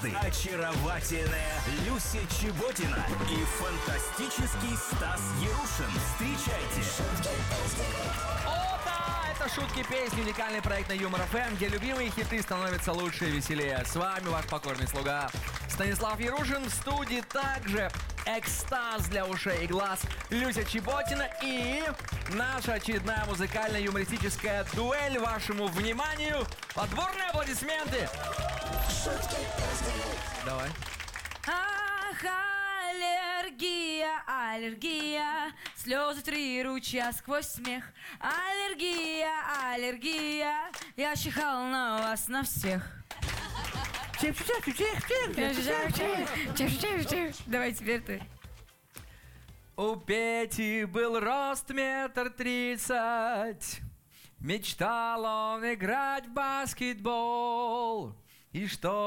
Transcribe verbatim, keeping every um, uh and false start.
звезды, очаровательная Люся Чеботина и фантастический Стас Ярушин. Встречайте! О, да! Это «Шутки песни», уникальный проект на Юмор эф эм, где любимые хиты становятся лучше и веселее. С вами ваш покорный слуга Станислав Ярушин. В студии также экстаз для ушей и глаз Люся Чеботина и наша очередная музыкально-юмористическая дуэль вашему вниманию. Подборные аплодисменты! Давай. Ах, аллергия, аллергия, слезы три ручья сквозь смех. Аллергия, аллергия, я чихал на вас на всех. Давай теперь ты. У Пети был рост метр тридцать. Мечтал он играть в баскетбол. И что